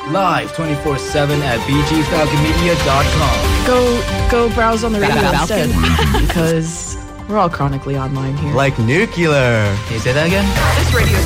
Live 24/7 at bgfalconmedia.com. Go browse on the radio instead, because we're all chronically online here. Like nuclear. Can you say that again? This radio